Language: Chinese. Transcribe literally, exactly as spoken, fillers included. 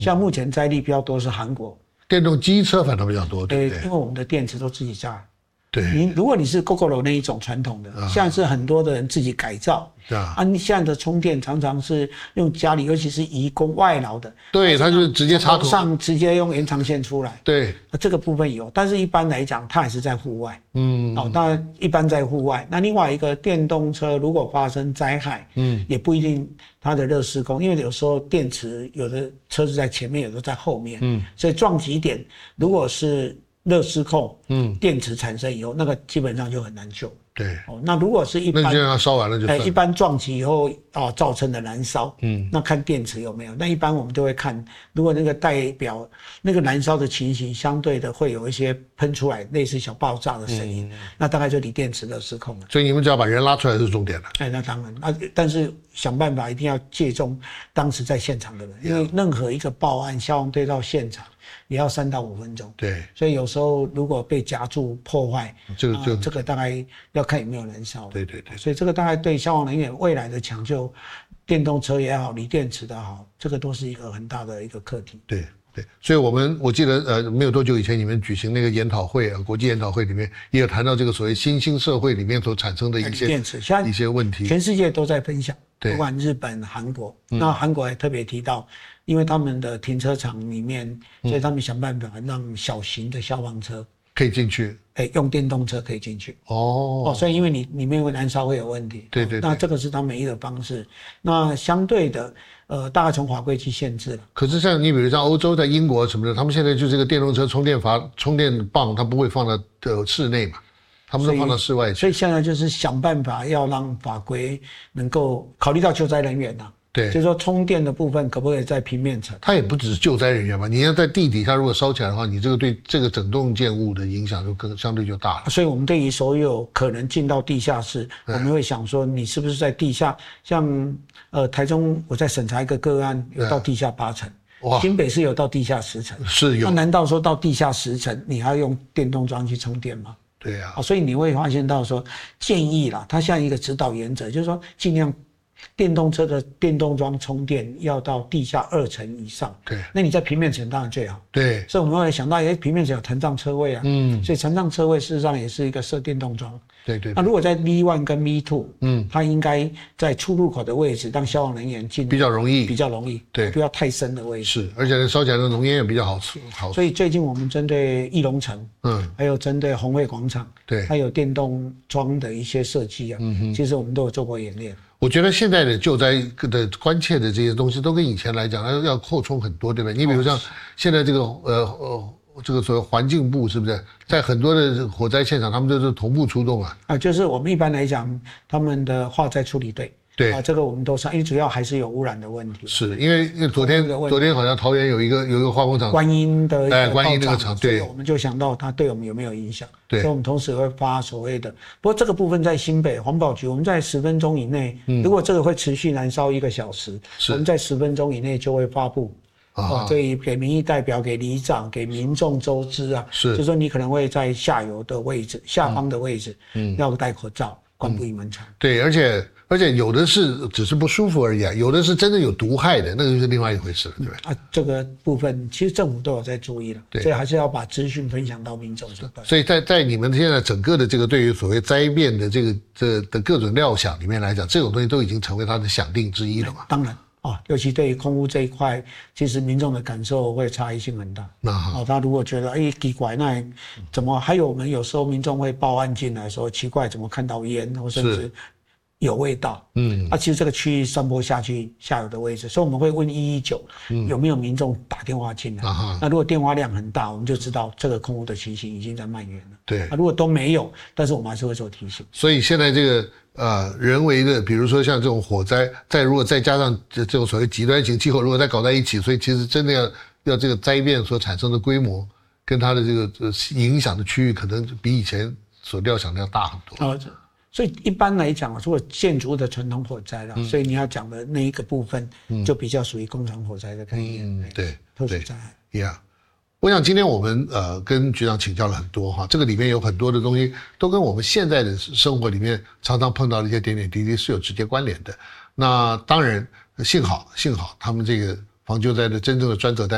像目前灾例比较多是韩国， 电动机车反倒比较多，对不对？ 因为我们的电池都自己加。 对， 你如果你是 Gogoro 那一种传统的，啊、现在是很多的人自己改造。啊，啊你现在的充电常常是用家里，尤其是移工外劳的， 对，他就直接插头上，直接用延长线出来。 对， 这个部分有，但是一般来讲，它还是在户外。 嗯， 哦，当然一般在户外。那另外一个电动车如果发生灾害，嗯，也不一定它的热施工，因为有时候电池有的车子在前面，有的在后面，嗯，所以撞击点如果是热失控，嗯，电池产生以后，那个基本上就很难救。 对， 哦，那如果是一般， 那就让它烧完了就算了。 一般撞击以后啊、哦、造成的燃烧，嗯，那看电池有没有。那一般我们都会看，如果那个代表那个燃烧的情形相对的会有一些喷出来类似小爆炸的声音，嗯、那大概就离电池的失控了。 所以你们只要把人拉出来是重点了。 哎，那当然，那但是想办法一定要借重当时在现场的人，因为任何一个报案，消防队到现场也要三到五分钟。 对， 所以有时候如果被夹住破坏， 这个就、 呃、这个大概要看有没有燃烧。 对对对， 所以这个大概对消防人员未来的抢救，电动车也好，锂电池的好，这个都是一个很大的一个课题。 对对，所以我们我记得呃没有多久以前你们举行那个研讨会啊，国际研讨会里面也有谈到这个所谓新兴社会里面所产生的一些电池，现在一些问题， 全世界都在分享。 对， 不管日本、韩国，那韩国还特别提到，因为他们的停车场里面，所以他们想办法让小型的消防车可以进去， 哎，用电动车可以进去。 哦哦，所以因为你里面会燃烧会有问题， 对对对， 那这个是他们一个方式。那相对的，呃，大概从法规去限制了。 可是像你比如像欧洲、在英国什么的，他们现在就这个电动车充电阀、充电棒，它不会放到呃室内嘛，他们都放到室外去。 所以现在就是想办法要让法规能够考虑到救灾人员呐、啊。 对， 就是说充电的部分可不可以在平面层？ 它也不只是救灾人员嘛，你要在地底下如果烧起来的话，你这个对这个整栋建物的影响就更相对就大了。 所以我们对于所有可能进到地下室，我们会想说，你是不是在地下？像呃台中我在审查一个个案，有到地下八层，新北市有到地下十层， 是有。 那难道说到地下十层，你还要用电动装去充电吗？ 对呀、 啊。所以你会发现到说，建议啦，它像一个指导原则，就是说尽量。电动车的电动桩充电要到地下二层以上， 对， 那你在平面层当然最好。 对， 所以我们会想到，哎，平面层有残障车位啊，嗯，所以残障车位事实上也是一个设电动桩。 对 对, 对。 那如果在 V 一 跟 V 二，嗯，它应该在出入口的位置，让消防人员进比较容易， 比较容易， 对， 不要太深的位置。 是，而且烧起来的浓烟也比较好吃，好。 所以最近我们针对义龙城，嗯，还有针对红会广场， 对， 还有电动桩的一些设计啊，嗯哼，其实我们都有做过演练。 我觉得现在的救灾的关切的这些东西，都跟以前来讲要要扩充很多，对不对？你比如像现在这个呃呃这个所谓环境部，是不是在很多的火灾现场，他们都是同步出动啊？ 啊，就是我们一般来讲，他们的化灾处理队。 对啊，这个我们都上，因为主要还是有污染的问题。 是因为因为昨天昨天好像桃园有一个有一个化工厂， 观音的哎，观音那个厂，对， 我们就想到它对我们有没有影响。 对， 所以我们同时会发所谓的，不过这个部分在新北环保局，我们在十分钟以内，嗯、如果这个会持续燃烧一个小时，我们在十分钟以内就会发布。啊，对于给民意代表、给里长、给民众周知啊， 是， 就说你可能会在下游的位置、下方的位置，嗯，要戴口罩。关不一门窗、嗯， 对，而且而且有的是只是不舒服而已啊，有的是真的有毒害的，那个就是另外一回事了，对不对？ 啊，这个部分其实政府都有在注意了， 对， 所以还是要把资讯分享到民众这块。 所以在在你们现在整个的这个对于所谓灾变的这个这的各种料想里面来讲，这种东西都已经成为它的想定之一了嘛？ 当然。啊，尤其对于空污这一块，其实民众的感受会差异性很大。那哦，他如果觉得哎奇怪，那怎么还有我们有时候民众会报案进来说奇怪，怎么看到烟，或甚至有味道？嗯，啊，其实这个区域散播下去下游的位置，所以我们会问一一九有没有民众打电话进来。啊、那如果电话量很大，我们就知道这个空污的情形已经在蔓延了。 对， 啊，如果都没有，但是我们还是会做提醒。 所以现在这个。呃，人为的，比如说像这种火灾，再如果再加上这这种所谓极端型气候，如果再搞在一起，所以其实真的要要这个灾变所产生的规模，跟它的这个呃影响的区域，可能比以前所料想的要大很多。 哦，所以一般来讲，如果建筑的传统火灾啦、嗯，所以你要讲的那一个部分，就比较属于工厂火灾的概念。 嗯，对， 特殊灾害。 Yeah。我想今天我们呃跟局长请教了很多哈，这个里面有很多的东西都跟我们现在的生活里面常常碰到的一些点点滴滴是有直接关联的。那当然幸好幸好他们这个防救灾的真正的专责单位